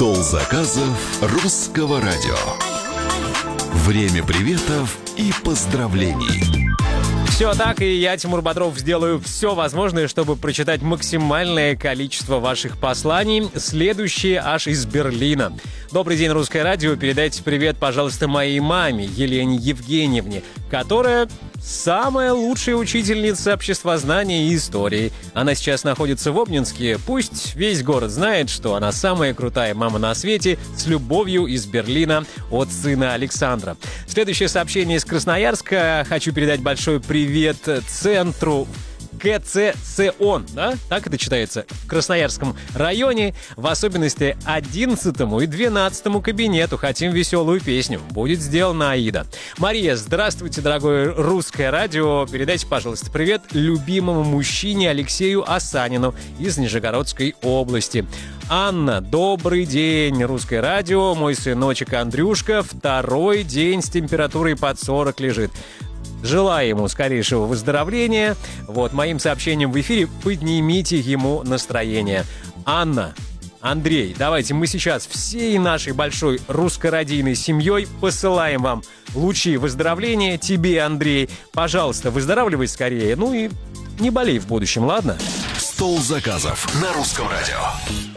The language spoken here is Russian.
Стол заказов Русского радио. Время приветов и поздравлений. Все так, и я, Тимур Бодров, сделаю все возможное, чтобы прочитать максимальное количество ваших посланий. Следующие аж из Берлина. Добрый день, Русское радио. Передайте привет, пожалуйста, моей маме, Елене Евгеньевне, которая самая лучшая учительница обществознания и истории. Она сейчас находится в Обнинске. Пусть весь город знает, что она самая крутая мама на свете. С любовью из Берлина от сына Александра. Следующее сообщение из Красноярска. Хочу передать большой привет центру КЦЦОН, да? Так это читается, в Красноярском районе, в особенности 11 и 12 кабинету. Хотим веселую песню. Будет сделана, Аида. Мария, здравствуйте, дорогое Русское радио. Передайте, пожалуйста, привет любимому мужчине Алексею Асанину из Нижегородской области. Анна, добрый день, Русское радио. Мой сыночек Андрюшка второй день с температурой под 40 лежит. Желаю ему скорейшего выздоровления. Вот, моим сообщением в эфире поднимите ему настроение. Анна, Андрей, давайте мы сейчас всей нашей большой русско-радийной семьей посылаем вам лучи выздоровления. Тебе, Андрей, пожалуйста, выздоравливай скорее. Ну и не болей в будущем, ладно? Стол заказов на Русском радио.